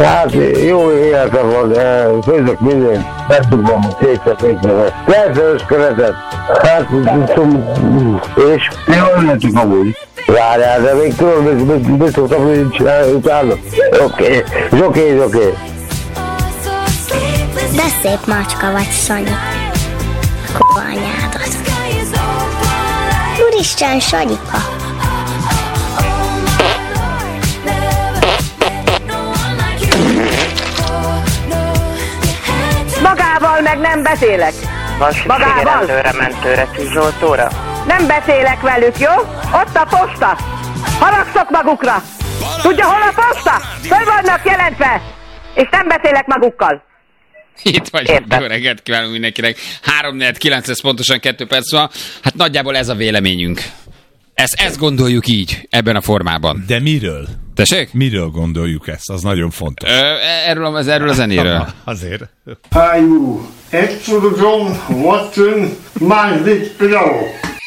Hát jó élete van, főzök mindent, betugom, szétszepékre. Persze keretet, hát tudom, és jól lehetünk amúgy. Várjál, de még tudom, mit szoktam csinálni utána. Oké. De szép macska vagy, Sanyi. Kurva anyádat. Úristen, Sanyika. Magával meg nem beszélek. Magával? Mentőre, tűzoltóra. Nem beszélek velük, jó? Ott a posta. Haragszok magukra. Tudja, hol a posta? Föl vannak jelentve. És nem beszélek magukkal. Itt vagyunk, jó reggelt kívánunk mindenkinek. 3-4-9, ez pontosan 2 perc van. Hát nagyjából ez a véleményünk. Ezt gondoljuk így, ebben a formában. De miről? Tessék? Miről gondoljuk ezt? Az nagyon fontos. Erről a zenéről. Azért. Are you extra watching my video?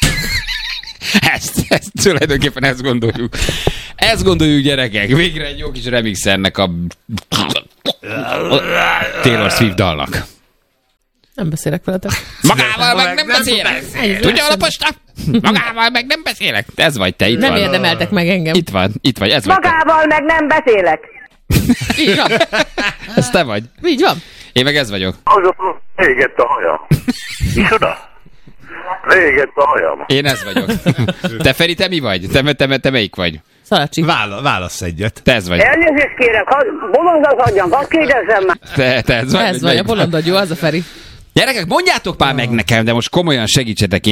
Ezt tulajdonképpen ezt gondoljuk. Ezt gondoljuk, gyerekek. Végre egy jó kis remix ennek a Taylor Swift dalnak. Nem beszélek veletek. Magával meg nem beszélek. Tudja, a posta? Magával meg nem beszélek. Ez vagy te, itt nem van. Nem érdemeltek meg engem. Itt vagy, ez vagy. Magával meg nem beszélek. Így van. Ez te vagy. Így van. Én meg ez vagyok. Azok régett a hajam. Micsoda? Régett a hajam. Én ez vagyok. Te Feri, te mi vagy? Te melyik vagy? Szalacsi. Válasz egyet. Te ez vagy. Elnézést kérek, bolond az agyam, hadd kérdezzem már. Te ez vagy. Ez vagy, a bolond agyú, az a Feri. Gyerekek, mondjátok már meg nekem, de most komolyan segítsetek,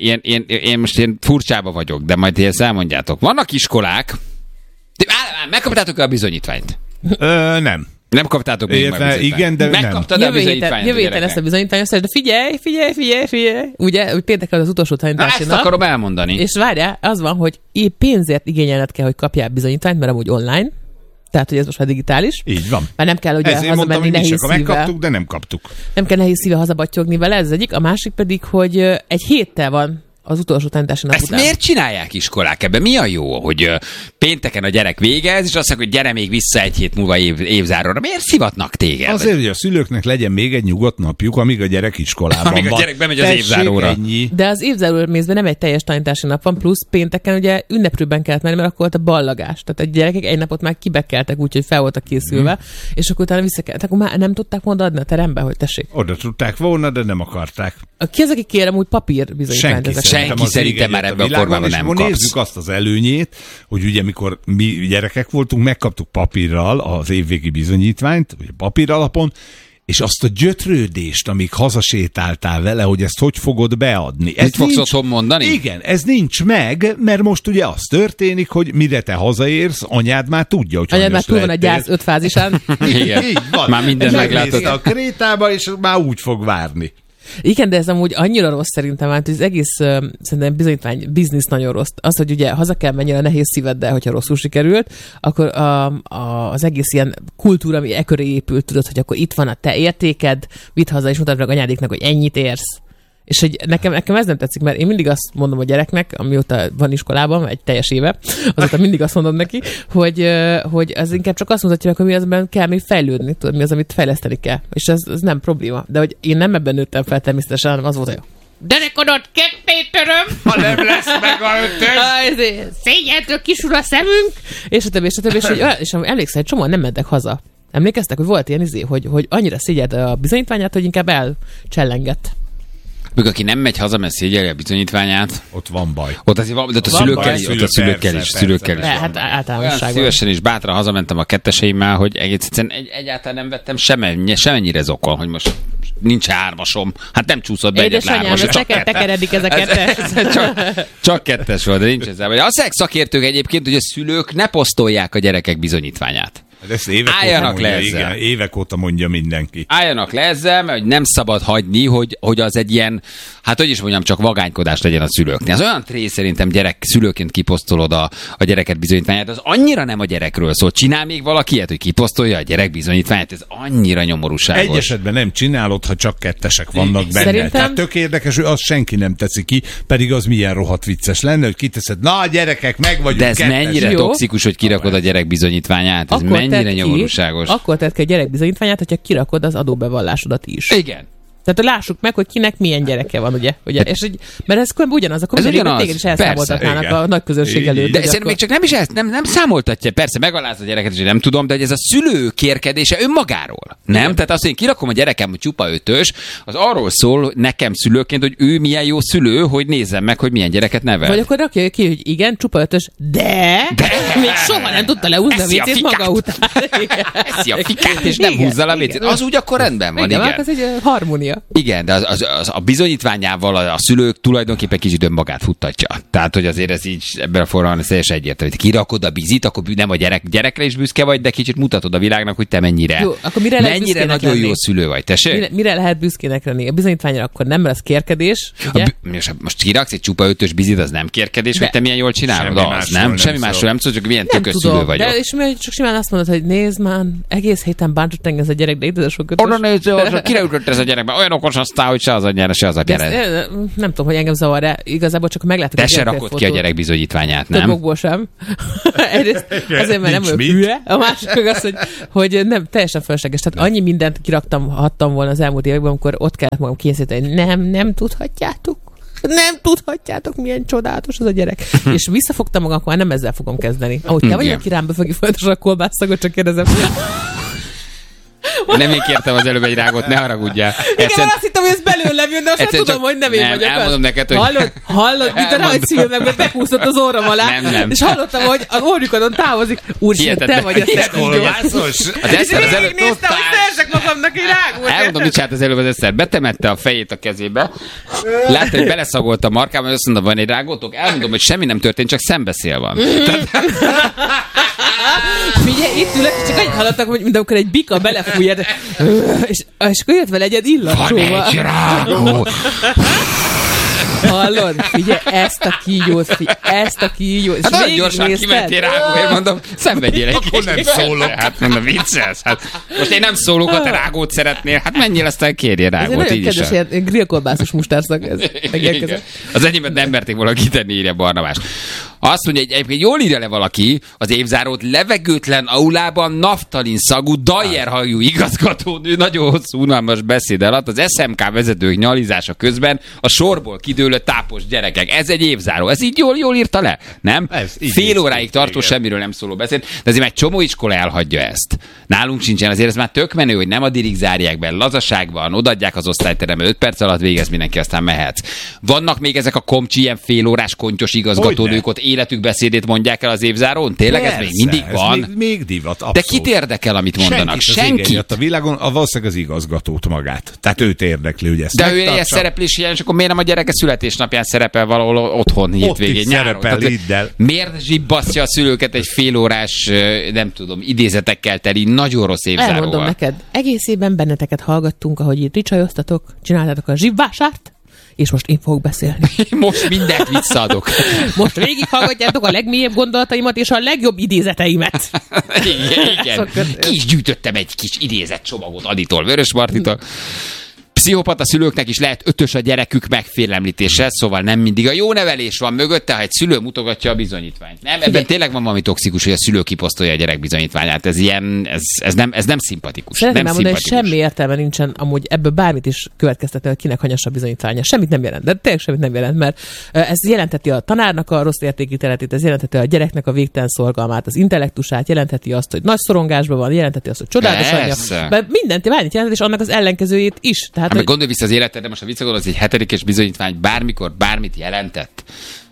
én most ilyen furcsába vagyok, de majd ezt elmondjátok. Vannak iskolák, megkaptátok-e a bizonyítványt? Nem. Nem kaptátok még meg bizonyítványt. Igen, de megkaptad nem. a bizonyítványt. Jövő héten ezt a bizonyítványt, de figyelj. Ugye, hogy pénteken az utolsó tanítási nap. Ezt akarom elmondani. És várjál, az van, hogy pénzért igényelned kell, hogy kapjál bizonyítványt, mert amúgy online. Tehát, hogy ez most már digitális. Így van. Mert nem kell ugye hazamenni nehéz szívvel. Megkaptuk, de nem kaptuk. Nem kell nehéz szívvel hazabattyogni vele, ez egyik. A másik pedig, hogy egy héttel van az utolsó tanítási nap ezt után. miért csinálják iskolák ebben? Mi a jó, hogy pénteken a gyerek végez, és azt mondják, hogy gyere még vissza egy hét múlva évzáróra. Miért szivatnak téged? Azért, hogy a szülőknek legyen még egy nyugodt napjuk, amíg a gyerek iskolában amíg a gyerek bemegy az évzáróra. Ennyi. De az évzáró mézben nem egy teljes tanítási nap van, plusz pénteken ugye ünneprőben kellett menni, mert akkor volt a ballagás. Tehát a gyerekek egy napot már kibekeltek, úgyhogy fel voltak készülve, és akkor utána visszakeltek. Akkor már nem tudták volna adni a terembe, hogy tessék. Oda tudták volna, de nem akarták. Ki az, aki kérem úgy papír bizonyítványt? Senki szerintem már ebben a formában nem kapsz. Nézzük azt az előnyét, hogy ugye mikor mi gyerekek voltunk, megkaptuk papírral az évvégi bizonyítványt, ugye papír alapon, és azt a gyötrődést, amíg hazasétáltál vele, hogy ezt hogy fogod beadni. Mit fogsz otthon mondani? Igen, ez nincs meg, mert most ugye az történik, hogy mire te hazaérsz, anyád már tudja, hogy anyád már túl van a gyász 5 fázisán. Igen, így van. Már minden meglátod. A krétába, és már úgy fog várni. Igen, de ez amúgy annyira rossz szerintem, hogy az egész szerintem bizonyítvány biznisz nagyon rossz. Az, hogy ugye haza kell menni a nehéz szíveddel, hogyha rosszul sikerült, akkor az egész ilyen kultúra, ami köré épült, tudod, hogy akkor itt van a te értéked, vidd haza és mutatd meg anyádéknak, hogy ennyit érsz. És hogy nekem ez nem tetszik, mert én mindig azt mondom a gyereknek, amióta van iskolában, egy teljes éve, azóta mindig azt mondom neki, hogy az inkább csak azt mutatja meg, hogy mi azben kell még fejlődni, tudod, mi az, amit fejleszteni kell. És ez nem probléma. De hogy én nem ebben nőttem fel természetesen, hanem az volt, hogy derekodot ketté töröm, ha nem lesz meg a 5-ös. Szégyentől kisul a szemünk, és a többi, és emlékszel, egy csomóan nem mentek haza. Emlékeztek, hogy volt ilyen hogy annyira szégyelte a bizonyítványát, hogy inkább elcsellengett. Még aki nem megy haza, mert szégyeli a bizonyítványát. Ott van baj. Ott azért van, de ott a szülőkkel is. Hát általánosságban. Szívesen is bátran hazamentem a ketteseimmel, hogy egyszerűen egyáltalán nem vettem semennyire zokon, hogy most nincs 3-asom. Hát nem csúszott be egyetlen 3-as. Édesanyám, tekeredik ez a kettes. Csak 2-es volt, de nincs ezzel. Azt mondják szakértők egyébként, hogy a szülők ne posztolják a gyerekek bizonyítványát. Ezt évek óta mondja mindenki. Álljanak le ezzel, mert nem szabad hagyni, hogy az egy ilyen, hát hogy is mondjam, csak vagánykodás legyen a szülőknél. Az olyan tré szerintem szülőként kiposztolod a gyereket bizonyítványát, az annyira nem a gyerekről szól. Csinál még valaki ilyet, hogy kiposztolja a gyerek bizonyítványát? Ez annyira nyomorúságos. Egy esetben nem csinálod, ha csak 2-esek vannak benne. Szerintem... Tehát tök érdekes, hogy azt senki nem teszi ki, pedig az milyen rohadt vicces lenne, hogy kiteszed, na gyerekek, meg vagyunk. De ez mennyire toxikus, hogy kirakod a gyerek bizonyítványát? Ez mennyire nyomorúságos. Akkor tett ki a gyerekbizonyítványát, hogyha kirakod az adóbevallásodat is. Igen. Tehát lássuk meg, hogy kinek milyen gyereke van, ugye? Mert ez ugyanaz, akkor téged is elszámoltatnának a nagy közönség előtt. De szerintem még csak nem is ezt, nem számoltatja. Persze megaláz a gyereket, és nem tudom, de hogy ez a szülő kérkedése önmagáról. Nem? Igen. Tehát azt, hogy én kirakom a gyerekem, hogy csupa 5-ös, az arról szól nekem szülőként, hogy ő milyen jó szülő, hogy nézzem meg, hogy milyen gyereket nevel. Vagy akkor rakja ki, hogy igen, csupa 5-ös, de még soha nem tudta leúzni a vécét maga után. Eszi a fikát, és nem húzza a vécét. Az úgy akkor rendben van, igen. Ez egy harmónia. Igen, de a bizonyítványával a szülők tulajdonképpen kicsit önmagát futtatja. Tehát, hogy azért ez így ebben a formában teljesen egyértelmű. Kirakod a bizit, akkor nem a gyerekre is büszke vagy, de kicsit mutatod a világnak, hogy te mennyire, jó, akkor mennyire nagyon lenni? Jó szülő vagy. Tessék? Mire lehet büszkének lenni? A bizonyítványra akkor nem lesz kérkedés, ugye? Most kiraksz egy csupa 5-ös bizit, az nem kérkedés, hogy te milyen jól csinálod? Semmi másról nem szól, csak milyen tökös szülő vagyok. De és csak simán azt mondod, hogy nézd már, egész héten bántott engem ez a gyerek, de itt ez a sok ötös. Oda nézd, kire ütött ez a gyerekbe? Olyan okos aztán, hogy se az anyjára, se az apjára. Nem tudom, hogy engem zavar, de igazából csak meglátok. Te se rakod ki a gyerek bizonyítványát, nem? Többokból sem. Egyrészt azért, mert nem vagyok hülye. A másik az, hogy nem, teljesen fölösleges. Tehát annyi mindent kiraktam volna az elmúlt években, amikor ott kellett magam készíteni, hogy nem tudhatjátok. Nem tudhatjátok, milyen csodálatos az a gyerek. És visszafogtam magam, akkor nem ezzel fogom kezdeni. Ahogy te vagy, aki rám befögi folyamatosan a kolbászagot, csak kérdezem. Nem én kértem az előbb egy rágót, ne haragudjál. Igen, azt hittem, hogy ez belőlem jön, de azt nem tudom, hogy nem én vagyok. Elmondom neked, hogy... Hallod, mint a rajzfilmekben bekúszott az orrom alá, nem. És hallottam, hogy az orrukadon távozik. Úristen, te vagy a kolbászos. Az Eszter az előbb... Néztem, hogy szerzek magamnak egy rágót. Elmondom, mit csinált az előbb az Eszter. Betemette a fejét a kezébe. Látta, hogy beleszagolt a markában, hogy azt mondta, van egy rágótok? Elmondom, hogy semmi nem történt, csak szembeszél van. Figyelj, itt ülök, csak annyit hallottak, hogy mint amikor egy bika belefújja, és akkor jött vele egy illatcsóval. Van egy rágó! Hallod? Figyelj, ezt a kígyót. Hát nagyon gyorsan kimentél rágóért, mondom, szenvedjél egy akkor nem szólok. Hát mondom, viccelsz. Hát most én nem szólok, ha te rágót szeretnél. Hát menjél, aztán kérjél rágót. Ez egy nagyon kedves ilyen grillkolbászos mustárszak. Az enyémet nem merték volna kitenni, írja Barnabás. Azt mondja, hogy egyébként jól írja le valaki az évzárót, levegőtlen aulában naftalin szagú, dajerhajú igazgatónő nagyon hosszú, unalmas beszéd alatt az SMK vezetők nyalizása közben a sorból kidőlő tápos gyerekek. Ez egy évzáró. Ez így jól írta le, nem? Fél óráig tartó, semmiről nem szóló beszéd, de azért egy csomó iskola elhagyja ezt. Nálunk sincsen, azért ez már tök menő, hogy nem a dirig zárják be, lazaságban, odaadják az osztályterembe, 5 perc alatt végez mindenki, aztán mehetsz. Vannak még ezek a komcsi ilyen félórás kontyos igazgatónők, ott életük beszédét mondják el az évzárón? Tényleg persze, ez még mindig van? Még divat, abszolút. De kit érdekel, amit mondanak? Senkit. A világon valószínűleg az igazgatót magát. Tehát őt érdekli, hogy ezt de ő ilyen szereplés ilyen, és akkor miért nem a gyereke születésnapján szerepel valahol otthon hétvégén, nyáron? Miért zsibbasztja a szülőket egy félórás, nem tudom, idézetekkel teli, nagyon rossz évzáróval? Elmondom neked, egész évben benneteket hallgattunk, ahogy itt ricsajoztatok, csináltátok a zsibvásárt, és most én fogok beszélni. Most mindent visszaadok. Most végighallgatjátok a legmélyebb gondolataimat és a legjobb idézeteimet. Igen. Ki is gyűjtöttem egy kis idézett csomagot Aditól, Vörös Martitól. Pszichopata szülőknek is lehet 5-ös a gyerekük megfélemlítése, szóval nem mindig a jó nevelés van mögötte, ha egy szülő mutogatja a bizonyítványt. Nem, ebben tényleg van valami toxikus, hogy a szülő kiposztolja a gyerek bizonyítványát. Ez ilyen, ez nem szimpatikus. Szeretném elmondani, hogy semmi értelme nincsen amúgy ebből bármit is következtetni, hogy kinek hanyassa a bizonyítványa. Semmit nem jelent, de tényleg semmit nem jelent, mert ez jelenteti a tanárnak a rossz értékítéletét, ez jelenteti a gyereknek a végtelen szorgalmát, az intellektusát, jelenteti azt, hogy nagy szorongásban van, jelenteti azt, hogy csodálatos anyja. Mindent jelent, és annak az ellenkezőjét is. Tehát, meg gondolj vissza az életed, de most a viccakon az egy 7-es bizonyítvány bármikor bármit jelentett.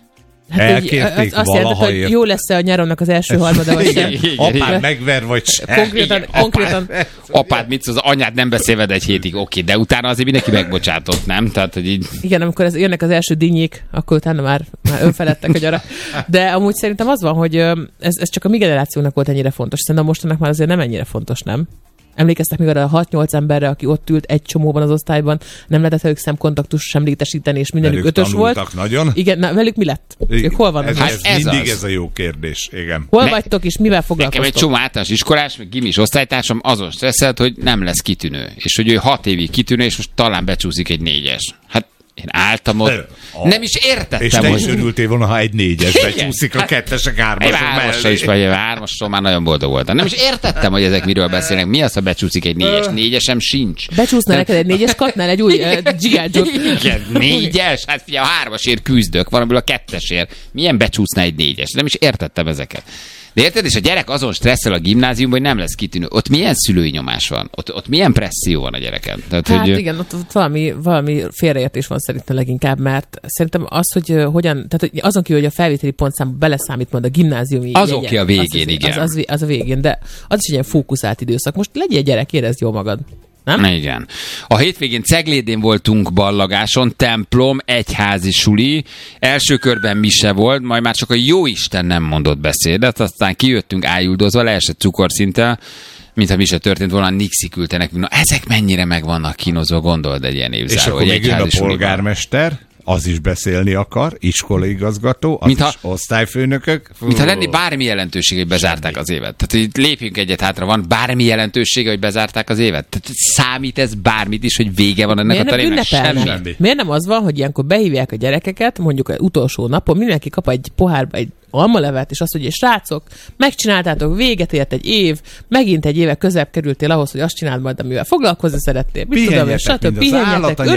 Hát azt jelenti, hogy jó lesz-e a nyaromnak az első harmada, vagy sem. Apád megver, vagy sem. Konkrétan. Apád mit, az anyád nem beszélved egy hétig, oké, de utána azért mindenki megbocsátott, nem? Tehát, hogy így... Igen, amikor jönnek az első dinnyék, akkor utána már önfeledtek a gyara. De amúgy szerintem az van, hogy ez csak a mi generációnak volt ennyire fontos. Szerintem mostanak már azért nem ennyire fontos, nem? Emlékeztek még arra a 6-8 emberre, aki ott ült egy csomóban az osztályban, nem lehetett velük szemkontaktus sem létesíteni, és mindenük 5-ös volt. Nagyon. Igen, na, velük mi lett? Ők hol vannak? Ez mindig az. Ez a jó kérdés, igen. Hol vagytok, és mivel foglalkoztok? Nekem egy csomó általános iskolás, meg gimis osztálytársam azon stresszelt, hogy nem lesz kitűnő. És hogy ő 6 évig kitűnő, és most talán becsúszik egy 4-es. Hát Én álltam ott, nem is értettem, És te hogy... is örültél volna, ha egy 4-es becsúszik a 2-esek 3-asok is, vagy 3-asról már nagyon boldog voltam. Nem is értettem, hogy ezek miről beszélnek. Mi az, ha becsúszik egy 4-es? 4-esem sincs. Becsúszna neked egy 4-es katnál egy új gigádzsot. Igen, 4-es? Hát figyelj, a 3-asért küzdök, valamiből a 2-esért. Milyen becsúszna egy 4-es? Nem is értettem ezeket. De érted, és a gyerek azon stresszel a gimnáziumban, hogy nem lesz kitűnő. Ott milyen szülői nyomás van? Ott milyen presszió van a gyereken? Tehát, hát hogy... igen, ott valami félreértés van szerintem leginkább, mert szerintem az, hogy hogyan, tehát hogy azon kívül, hogy a felvételi pontszámba beleszámít majd a gimnáziumi az oké a végén, igen. Az a végén, de az is egy ilyen fókuszált időszak. Most legyél gyerek, érezd jól magad. Nem? Igen. A hétvégén Ceglédén voltunk ballagáson, templom, egyházi suli, első körben mise volt, majd már csak a jóisten nem mondott beszédet, aztán kijöttünk ájuldozva, leesett cukorszinttel, mintha mise történt volna, Nixi küldte nekünk. Na, ezek mennyire meg vannak kínozva, gondold egy ilyen évzáró. És akkor még jön a polgármester, az is beszélni akar, iskolaigazgató, az is osztályfőnökök. Mintha lenni bármi jelentősége, hogy bezárták az évet. Tehát itt lépjünk egyet hátra, van bármi jelentősége, hogy bezárták az évet? Tehát számít ez bármit is, hogy vége van ennek a tanévnek? Semmi. Miért nem az van, hogy ilyenkor behívják a gyerekeket, mondjuk az utolsó napon, mindenki kap egy pohárba egy almalevet, és azt mondja, srácok, megcsináltátok, véget ért egy év, megint egy éve közebb kerültél ahhoz, hogy azt csináld majd, amivel foglalkozni szerettél. Mit tudom, stb. Pihenjetek,